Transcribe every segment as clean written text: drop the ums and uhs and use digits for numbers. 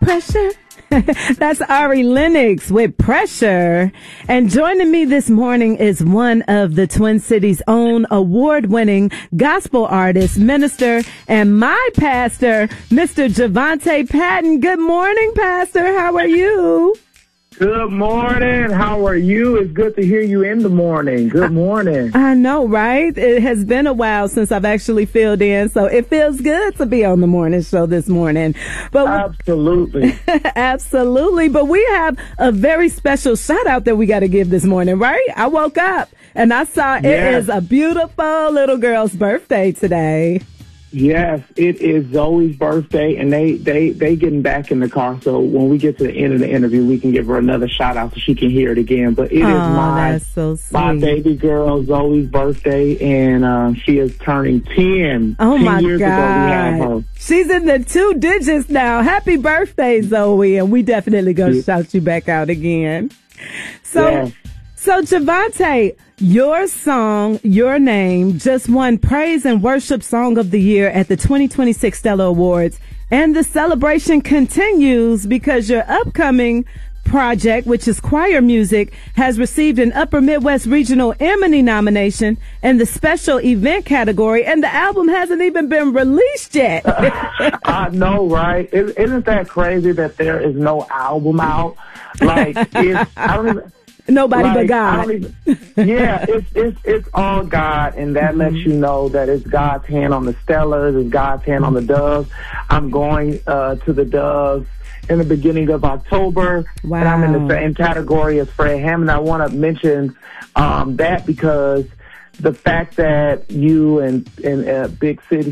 Pressure. That's Ari Lennox with Pressure. And joining me this morning is one of the Twin Cities' own award-winning gospel artist, minister, and my pastor, Mr. Javante Patton. Good morning, Pastor. How are you? Good morning. How are you? It's good to hear you in the morning. Good morning. I know, right? It has been a while since I've actually filled in, so it feels good to be on the morning show this morning. But absolutely. Absolutely. But we have a very special shout out that we got to give this morning, right? I woke up and I saw it is a beautiful little girl's birthday today. Yes, it is Zoe's birthday, and they getting back in the car. So when we get to the end of the interview, we can give her another shout out so she can hear it again. But it is my baby girl Zoe's birthday, and she is turning 10. Oh 10 my years God! Ago we had her. She's in the 2 digits now. Happy birthday, Zoe! And we definitely gonna shout you back out again. So Javante, your song, Your Name, just won Praise and Worship Song of the Year at the 2026 Stellar Awards. And the celebration continues because your upcoming project, which is choir music, has received an Upper Midwest Regional Emmy nomination in the special event category, and the album hasn't even been released yet. I know, right? Isn't that crazy that there is no album out? Like, I don't even... Nobody but God. It's all God, and that lets you know that it's God's hand on the Stellars, it's God's hand on the Doves. I'm going to the Doves in the beginning of October, and I'm in the same category as Fred Hammond. I want to mention that because the fact that you and big city,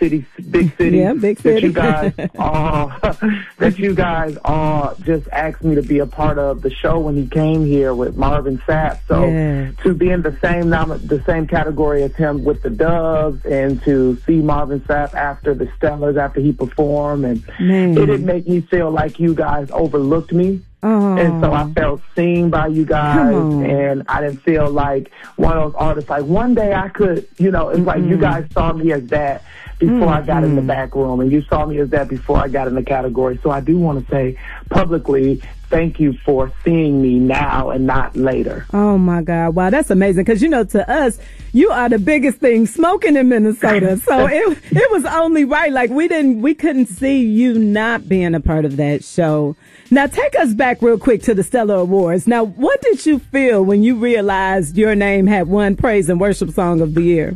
that you guys all just asked me to be a part of the show when he came here with Marvin Sapp. So to be in the same category as him with the Doves, and to see Marvin Sapp after the Stellars, after he performed, and it didn't make me feel like you guys overlooked me. And so I felt seen by you guys, and I didn't feel like one of those artists, like one day I could, it's like you guys saw me as that before I got in the back room, and you saw me as that before I got in the category. So I do want to say publicly, thank you for seeing me now and not later. Oh my God. Wow. That's amazing. Cause to us, you are the biggest thing smoking in Minnesota. So it was only right. Like we couldn't see you not being a part of that show. Now take us back real quick to the Stellar Awards. Now, what did you feel when you realized Your Name had won Praise and Worship Song of the Year?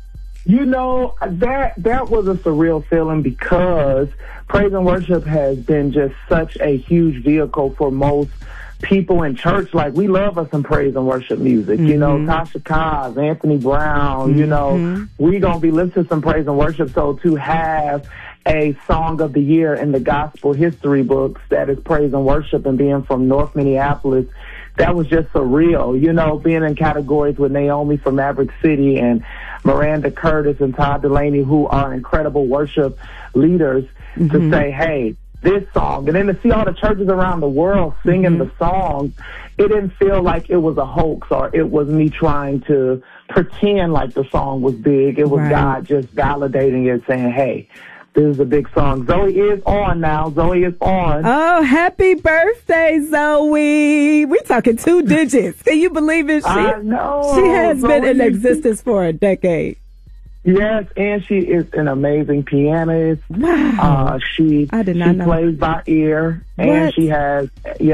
That was a surreal feeling because Praise and Worship has been just such a huge vehicle for most people in church. Like, we love us some praise and worship music. Tasha Cobbs, Anthony Brown, we gonna be listening to some praise and worship. So to have a song of the year in the gospel history books that is praise and worship, and being from North Minneapolis, that was just surreal. Being in categories with Naomi from Maverick City and Miranda Curtis and Todd Delaney, who are incredible worship leaders, to say, hey, this song, and then to see all the churches around the world singing the song, it didn't feel like it was a hoax or it was me trying to pretend like the song was big. It was God just validating it, saying, hey, this is a big song. Zoe is on now. Zoe is on. Oh, happy birthday, Zoe. We're talking 2 digits. Can you believe it? I know. She has been in existence for a decade. Yes, and she is an amazing pianist. Wow. She plays by ear, and What? she has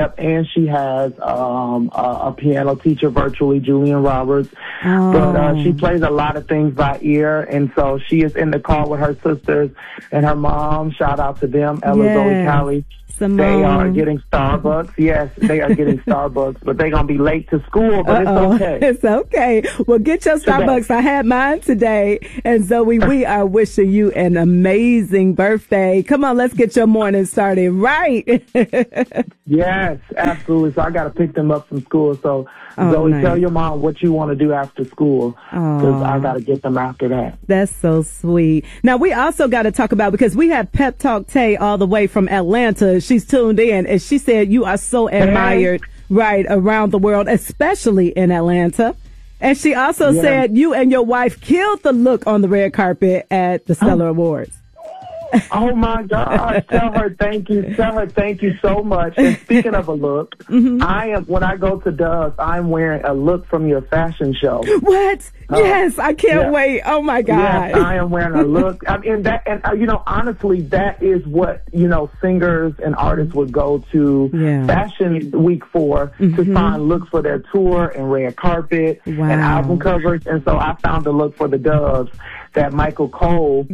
a piano teacher virtually, Julian Roberts. But she plays a lot of things by ear, and so she is in the car with her sisters and her mom. Shout out to them, Ella, Zoe, Callie. Simone. They are getting Starbucks. Yes, they are getting Starbucks, but they're going to be late to school, but it's okay. It's okay. Well, get your Starbucks. I had mine today. And Zoe, we are wishing you an amazing birthday. Come on, let's get your morning started right. Yes, absolutely. So I got to pick them up from school. So Zoe, nice. Tell your mom what you want to do after school, because I got to get them after that. That's so sweet. Now, we also got to talk about, because we have Pep Talk Tay all the way from Atlanta. She's tuned in, and she said you are so admired around the world, especially in Atlanta. And she also said you and your wife killed the look on the red carpet at the Stellar Awards. Oh my gosh! Tell her thank you. Tell her thank you so much. And speaking of a look, when I go to Dove's, I'm wearing a look from your fashion show. What? Yes, I can't wait. Oh my God! Yes, I am wearing a look. I mean honestly, that is what singers and artists would go to Fashion Week for, to find looks for their tour and red carpet and album covers. And so I found a look for the Doves that Michael Cole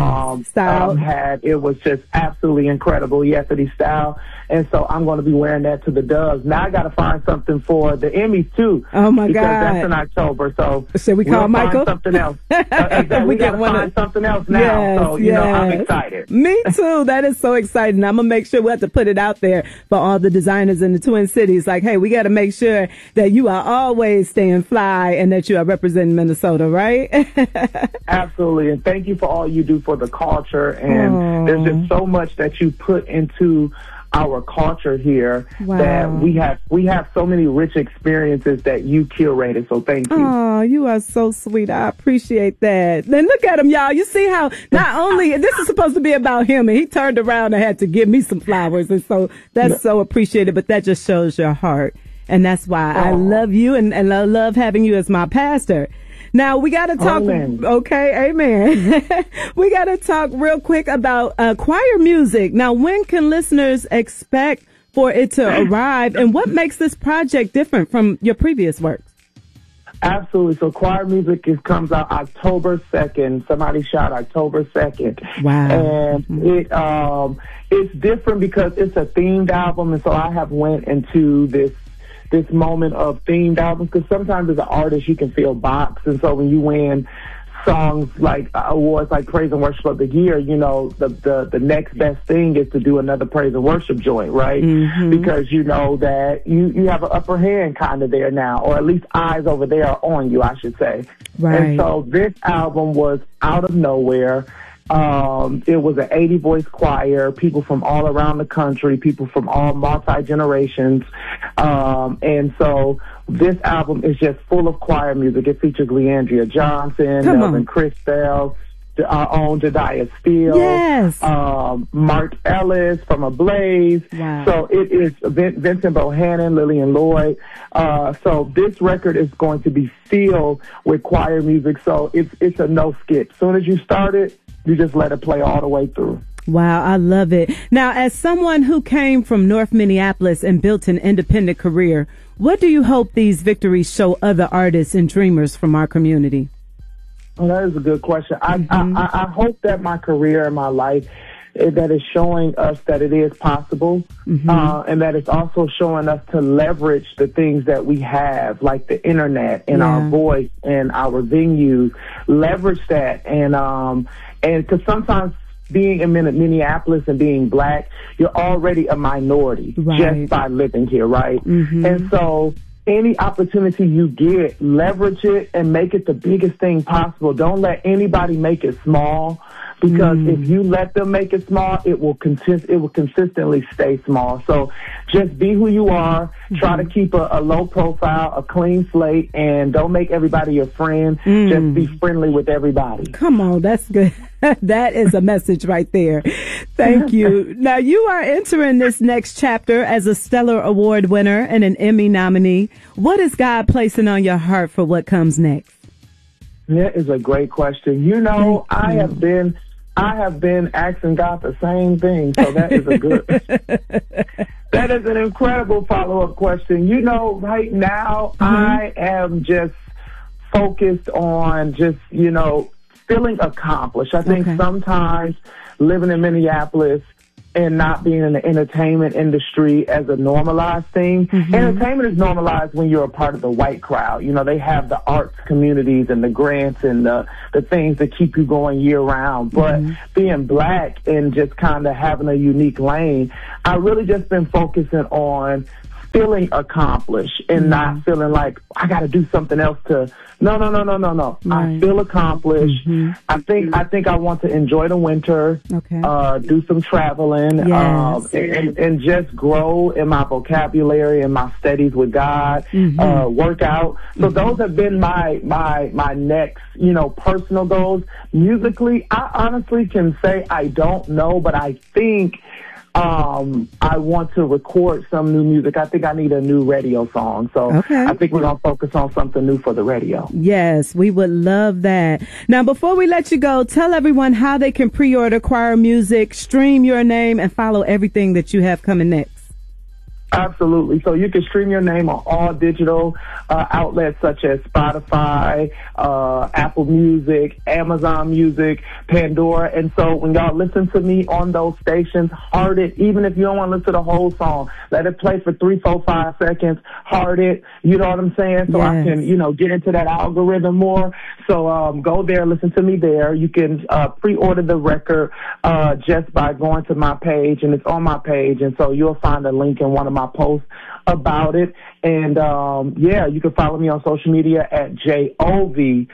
had. It was just absolutely incredible, Yesterday style. And so I'm going to be wearing that to the Doves. Now I got to find something for the Emmys too. Oh my God! Because that's in October. So should we call Michael? Find something else. We got to find something else now. Yes, so I'm excited. Me too. That is so exciting. I'm gonna make sure we have to put it out there for all the designers in the Twin Cities. Like, hey, we got to make sure that you are always staying fly and that you are representing Minnesota, right? Absolutely. And thank you for all you do for the culture. And there's just so much that you put into our culture here that we have so many rich experiences that you curated. So thank you. Oh, you are so sweet. I appreciate that. Then look at him, y'all. You see how not only this is supposed to be about him, and he turned around and had to give me some flowers, and so that's so appreciated. But that just shows your heart, and that's why I love you and I love having you as my pastor. Now, we got to talk, okay, amen. We got to talk real quick about choir music. Now, when can listeners expect for it to arrive, and what makes this project different from your previous works? Absolutely. So choir music comes out October 2nd. Somebody shout October 2nd. Wow. And it's different because it's a themed album, and so I have went into this moment of themed albums, because sometimes as an artist you can feel boxed, and so when you win songs like awards like Praise and Worship of the Year, the next best thing is to do another praise and worship joint, right? Because you know that you have an upper hand kind of there now, or at least eyes over there are on you, I should say. Right. And so this album was out of nowhere. It was an 80-voice choir, people from all around the country, people from all multi-generations. And so this album is just full of choir music. It features Leandria Johnson, Melvin Christel, our own Jediah Steele, Mark Ellis from Ablaze. Wow. So it is Vincent Bohannon, Lillian Lloyd. So this record is going to be filled with choir music. So it's a no skip. As soon as you start it, you just let it play all the way through. Wow, I love it. Now, as someone who came from North Minneapolis and built an independent career, what do you hope these victories show other artists and dreamers from our community? Well, that is a good question. I hope that my career and my life that is showing us that it is possible, and that it's also showing us to leverage the things that we have, like the internet and our voice and our venues. Leverage that, and because sometimes being in Minneapolis and being black, you're already a minority just by living here, right? And so any opportunity you get, leverage it and make it the biggest thing possible. Don't let anybody make it small, because if you let them make it small, it will consistently stay small. So just be who you are. Try to keep a low profile, a clean slate, and don't make everybody your friend. Just be friendly with everybody. Come on, that's good. That is a message right there. Thank you. Now, you are entering this next chapter as a Stellar Award winner and an Emmy nominee. What is God placing on your heart for what comes next? That is a great question. I have been asking God the same thing, so that is that is an incredible follow-up question. Right now, I am just focused on just, feeling accomplished. I think sometimes living in Minneapolis and not being in the entertainment industry as a normalized thing. Entertainment is normalized when you're a part of the white crowd. They have the arts communities and the grants and the things that keep you going year round. But being black and just kind of having a unique lane, I really just been focusing on feeling accomplished and not feeling like I got to do something else to. No. Right. I feel accomplished. I think I want to enjoy the winter. Okay. Do some traveling. Yes. And just grow in my vocabulary and my studies with God. Work out. So those have been my next, personal goals. Musically, I honestly can say I don't know, but I think I want to record some new music. I think I need a new radio song. So I think we're going to focus on something new for the radio. Yes, we would love that. Now, before we let you go, tell everyone how they can pre-order choir music, stream your name, and follow everything that you have coming next. Absolutely. So you can stream your name on all digital outlets such as Spotify, Apple Music, Amazon Music, Pandora. And so when y'all listen to me on those stations, heart it. Even if you don't want to listen to the whole song, let it play for 3, 4, 5 seconds. Heart it. You know what I'm saying? So I can, get into that algorithm more. So go there, listen to me there. You can pre-order the record just by going to my page, and it's on my page. And so you'll find a link in one of my posts about it. And you can follow me on social media at JOVONTAPATTON.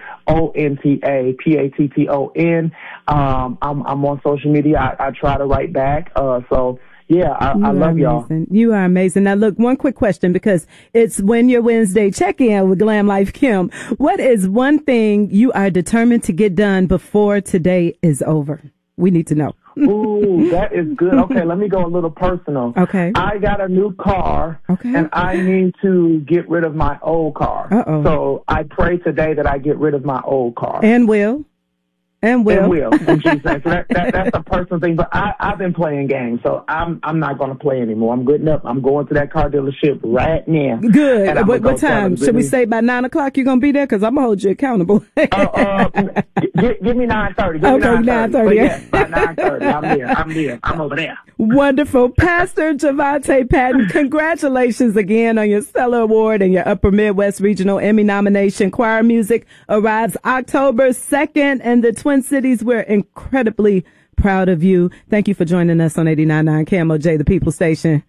I'm on social media. I try to write back. I love y'all. You are amazing. Now, look, one quick question, because it's When Your Wednesday check-in with Glam Life Kim. What is one thing you are determined to get done before today is over? We need to know. Ooh, that is good. Okay, let me go a little personal. Okay. I got a new car, and I need to get rid of my old car. So I pray today that I get rid of my old car. And will. In Jesus' name. So that's a personal thing. But I've been playing games, so I'm not going to play anymore. I'm good enough. I'm going to that car dealership right now. Good. What time? Should we say by 9 o'clock you're going to be there? Because I'm going to hold you accountable. Give me 9:30. 9:30. Yes, by 9:30. I'm there. I'm over there. Wonderful. Pastor Javante Patton, congratulations again on your Stellar Award and your Upper Midwest Regional Emmy nomination. Choir music arrives October 2nd in the Twin Cities. We're incredibly proud of you. Thank you for joining us on 89.9 KMOJ, the People Station.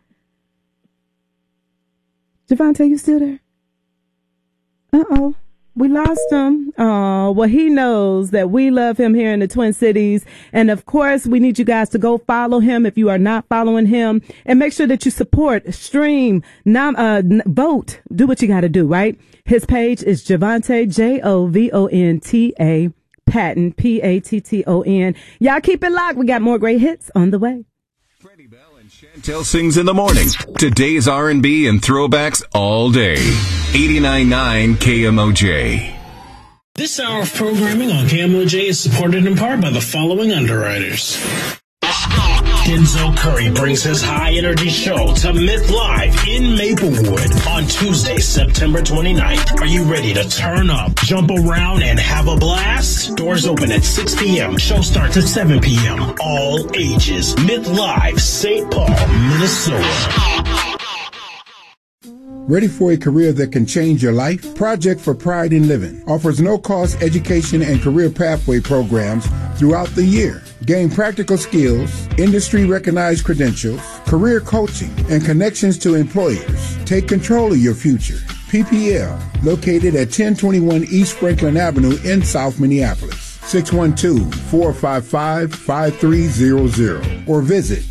Javante, you still there? Uh-oh. We lost him. Oh, well, he knows that we love him here in the Twin Cities. And of course, we need you guys to go follow him if you are not following him, and make sure that you support, stream, vote, do what you got to do, right? His page is Javonta, JOVONTA Patton, PATTON. Y'all keep it locked. We got more great hits on the way. Freddie Bell and Chantel sings in the morning. Today's R&B and throwbacks all day. 89.9 KMOJ. This hour of programming on KMOJ is supported in part by the following underwriters. Denzel Curry brings his high-energy show to Myth Live in Maplewood on Tuesday, September 29th. Are you ready to turn up, jump around, and have a blast? Doors open at 6 p.m. Show starts at 7 p.m. All ages. Myth Live, St. Paul, Minnesota. Ready for a career that can change your life? Project for Pride in Living offers no-cost education and career pathway programs throughout the year. Gain practical skills, industry-recognized credentials, career coaching, and connections to employers. Take control of your future. PPL, located at 1021 East Franklin Avenue in South Minneapolis. 612-455-5300 or visit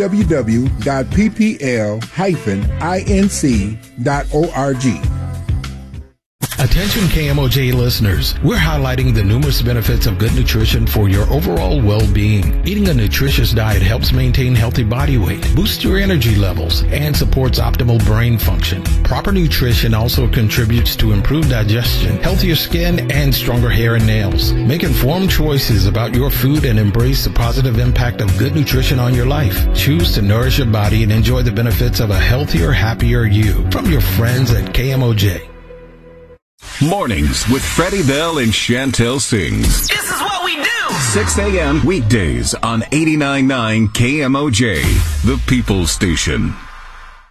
www.ppl-inc.org. Attention KMOJ listeners, we're highlighting the numerous benefits of good nutrition for your overall well-being. Eating a nutritious diet helps maintain healthy body weight, boosts your energy levels, and supports optimal brain function. Proper nutrition also contributes to improved digestion, healthier skin, and stronger hair and nails. Make informed choices about your food and embrace the positive impact of good nutrition on your life. Choose to nourish your body and enjoy the benefits of a healthier, happier you. From your friends at KMOJ. Mornings with Freddie Bell and Chantel Sings. This is what we do. 6 a.m. weekdays on 89.9 KMOJ, the People Station.